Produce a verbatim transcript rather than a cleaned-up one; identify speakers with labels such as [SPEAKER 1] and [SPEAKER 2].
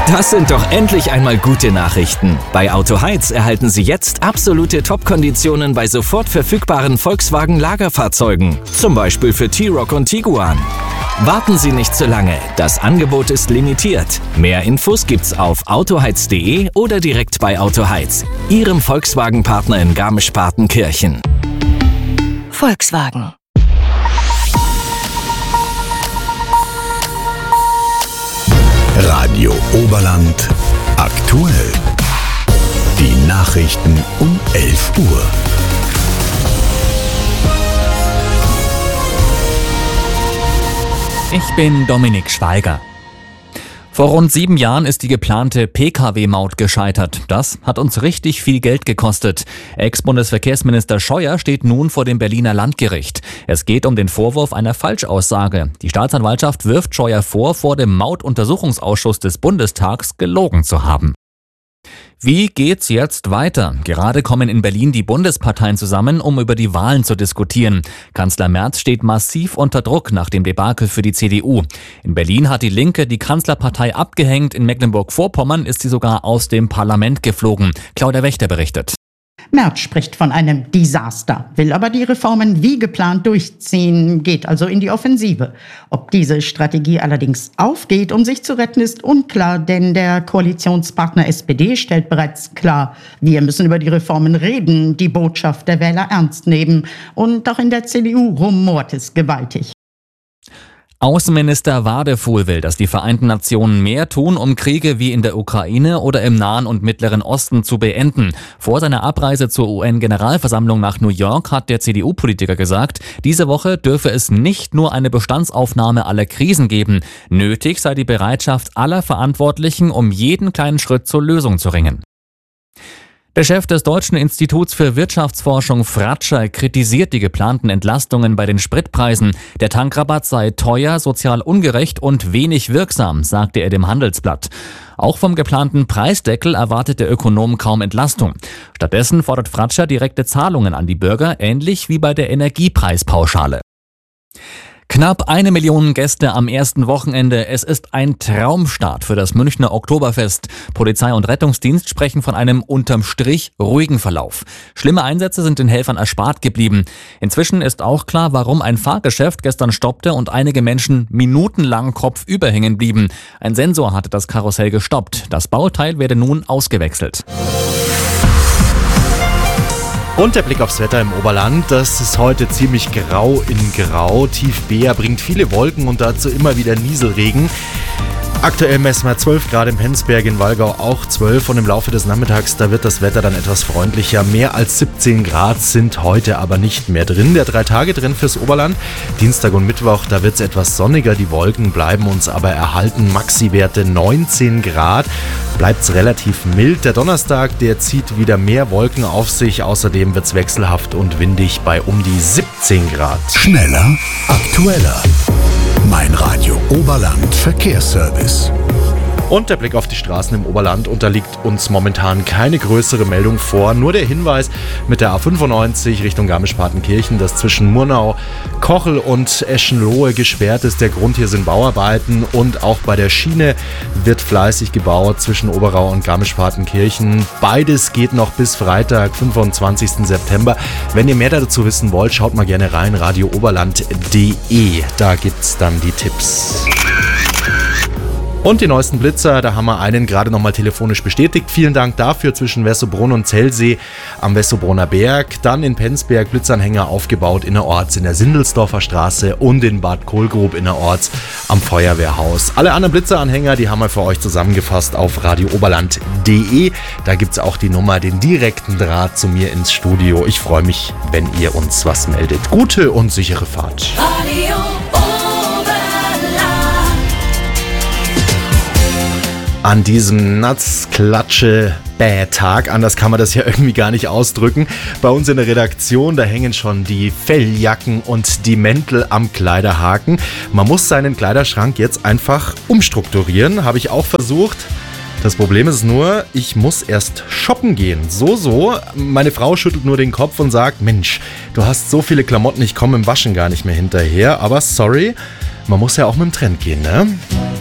[SPEAKER 1] Das sind doch endlich einmal gute Nachrichten. Bei Autoheiz erhalten Sie jetzt absolute Top-Konditionen bei sofort verfügbaren Volkswagen-Lagerfahrzeugen. Zum Beispiel für T-Roc und Tiguan. Warten Sie nicht zu lange. Das Angebot ist limitiert. Mehr Infos gibt's auf autoheiz punkt de oder direkt bei Autoheiz, Ihrem Volkswagen-Partner in Garmisch-Partenkirchen.
[SPEAKER 2] Volkswagen.
[SPEAKER 3] Radio Oberland aktuell. Die Nachrichten um elf Uhr.
[SPEAKER 4] Ich bin Dominik Schweiger. Vor rund sieben Jahren ist die geplante P K W-Maut gescheitert. Das hat uns richtig viel Geld gekostet. Ex-Bundesverkehrsminister Scheuer steht nun vor dem Berliner Landgericht. Es geht um den Vorwurf einer Falschaussage. Die Staatsanwaltschaft wirft Scheuer vor, vor dem Mautuntersuchungsausschuss des Bundestags gelogen zu haben. Wie geht's jetzt weiter? Gerade kommen in Berlin die Bundesparteien zusammen, um über die Wahlen zu diskutieren. Kanzler Merz steht massiv unter Druck nach dem Debakel für die C D U. In Berlin hat die Linke die Kanzlerpartei abgehängt. In Mecklenburg-Vorpommern ist sie sogar aus dem Parlament geflogen. Claudia Wächter berichtet.
[SPEAKER 5] Merz spricht von einem Desaster, will aber die Reformen wie geplant durchziehen, geht also in die Offensive. Ob diese Strategie allerdings aufgeht, um sich zu retten, ist unklar, denn der Koalitionspartner S P D stellt bereits klar, wir müssen über die Reformen reden, die Botschaft der Wähler ernst nehmen. Und auch in der C D U rumort es gewaltig.
[SPEAKER 4] Außenminister Wadefuhl will, dass die Vereinten Nationen mehr tun, um Kriege wie in der Ukraine oder im Nahen und Mittleren Osten zu beenden. Vor seiner Abreise zur U N-Generalversammlung nach New York hat der C D U-Politiker gesagt, diese Woche dürfe es nicht nur eine Bestandsaufnahme aller Krisen geben. Nötig sei die Bereitschaft aller Verantwortlichen, um jeden kleinen Schritt zur Lösung zu ringen. Der Chef des Deutschen Instituts für Wirtschaftsforschung Fratscher kritisiert die geplanten Entlastungen bei den Spritpreisen. Der Tankrabatt sei teuer, sozial ungerecht und wenig wirksam, sagte er dem Handelsblatt. Auch vom geplanten Preisdeckel erwartet der Ökonom kaum Entlastung. Stattdessen fordert Fratscher direkte Zahlungen an die Bürger, ähnlich wie bei der Energiepreispauschale. Knapp eine Million Gäste am ersten Wochenende. Es ist ein Traumstart für das Münchner Oktoberfest. Polizei und Rettungsdienst sprechen von einem unterm Strich ruhigen Verlauf. Schlimme Einsätze sind den Helfern erspart geblieben. Inzwischen ist auch klar, warum ein Fahrgeschäft gestern stoppte und einige Menschen minutenlang kopfüber hängen blieben. Ein Sensor hatte das Karussell gestoppt. Das Bauteil werde nun ausgewechselt.
[SPEAKER 6] Und der Blick aufs Wetter im Oberland, das ist heute ziemlich grau in grau. Tief Beer bringt viele Wolken und dazu immer wieder Nieselregen. Aktuell messen wir zwölf Grad im Penzberg, in Wallgau auch zwölf und im Laufe des Nachmittags, da wird das Wetter dann etwas freundlicher. Mehr als siebzehn Grad sind heute aber nicht mehr drin. Der drei Tage drin fürs Oberland. Dienstag und Mittwoch, da wird es etwas sonniger. Die Wolken bleiben uns aber erhalten. Maxi-Werte neunzehn Grad. Bleibt es relativ mild. Der Donnerstag, der zieht wieder mehr Wolken auf sich. Außerdem wird es wechselhaft und windig bei um die siebzehn Grad.
[SPEAKER 3] Schneller, aktueller. Mein Radio Oberland Verkehrsservice.
[SPEAKER 6] Und der Blick auf die Straßen im Oberland, unterliegt uns momentan keine größere Meldung vor. Nur der Hinweis mit der A fünfundneunzig Richtung Garmisch-Partenkirchen, dass zwischen Murnau, Kochel und Eschenlohe gesperrt ist. Der Grund hier sind Bauarbeiten und auch bei der Schiene wird fleißig gebaut zwischen Oberau und Garmisch-Partenkirchen. Beides geht noch bis Freitag, fünfundzwanzigsten September. Wenn ihr mehr dazu wissen wollt, schaut mal gerne rein, radio oberland punkt de. Da gibt's dann die Tipps. Und die neuesten Blitzer, da haben wir einen gerade nochmal telefonisch bestätigt. Vielen Dank dafür zwischen Wessobrunn und Zellsee am Wessobrunner Berg. Dann in Penzberg Blitzanhänger aufgebaut innerorts in der Sindelsdorfer Straße und in Bad Kohlgrub innerorts am Feuerwehrhaus. Alle anderen Blitzeranhänger, die haben wir für euch zusammengefasst auf radio oberland punkt de. Da gibt es auch die Nummer, den direkten Draht zu mir ins Studio. Ich freue mich, wenn ihr uns was meldet. Gute und sichere Fahrt. Radio An diesem Natzklatsche-Bä-Tag, anders kann man das ja irgendwie gar nicht ausdrücken. Bei uns in der Redaktion, da hängen schon die Felljacken und die Mäntel am Kleiderhaken. Man muss seinen Kleiderschrank jetzt einfach umstrukturieren, habe ich auch versucht. Das Problem ist nur, ich muss erst shoppen gehen. So, so. Meine Frau schüttelt nur den Kopf und sagt, Mensch, du hast so viele Klamotten, ich komme im Waschen gar nicht mehr hinterher. Aber sorry, man muss ja auch mit dem Trend gehen, ne?